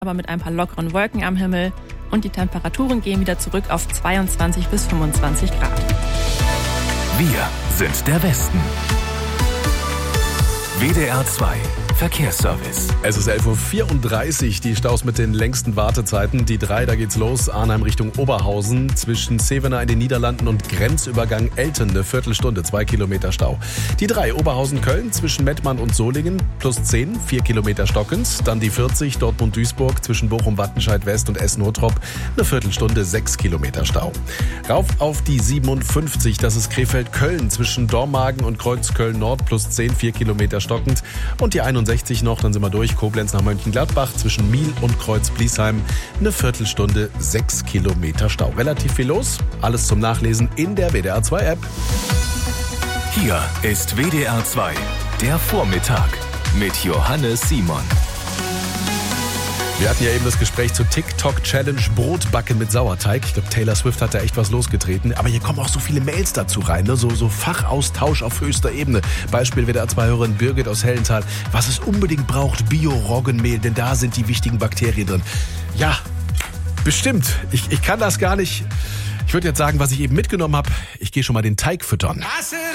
aber mit ein paar lockeren Wolken am Himmel und die Temperaturen gehen wieder zurück auf 22 bis 25 Grad. Wir sind der Westen. WDR 2 Verkehrsservice. Es ist 11.34 Uhr, die Staus mit den längsten Wartezeiten. Die 3, da geht's los, Arnheim Richtung Oberhausen. Zwischen Zevenaar in den Niederlanden und Grenzübergang Elten eine Viertelstunde, 2 Kilometer Stau. Die 3, Oberhausen-Köln zwischen Mettmann und Solingen, plus 10, 4 Kilometer stockend. Dann die 40, Dortmund-Duisburg zwischen Bochum-Wattenscheid-West und Essen-Hottrop, eine Viertelstunde, 6 Kilometer Stau. Rauf auf die 57, das ist Krefeld-Köln zwischen Dormagen und Kreuzköln-Nord, plus 10, 4 Kilometer stockend. Und die 61 noch, dann sind wir durch, Koblenz nach Mönchengladbach zwischen Miel und Kreuz-Bliesheim, eine Viertelstunde, 6 Kilometer Stau. Relativ viel los, alles zum Nachlesen in der WDR 2 App. Hier ist WDR 2, der Vormittag mit Johannes Simon. Wir hatten ja eben das Gespräch zur TikTok-Challenge Brotbacken mit Sauerteig. Ich glaube, Taylor Swift hat da echt was losgetreten. Aber hier kommen auch so viele Mails dazu rein, ne? So Fachaustausch auf höchster Ebene. Beispiel WDR-2-Hörerin Birgit aus Hellenthal. Was es unbedingt braucht, Bio-Roggenmehl, denn da sind die wichtigen Bakterien drin. Ja, bestimmt. Ich kann das gar nicht. Ich würde jetzt sagen, was ich eben mitgenommen habe. Ich gehe schon mal den Teig füttern.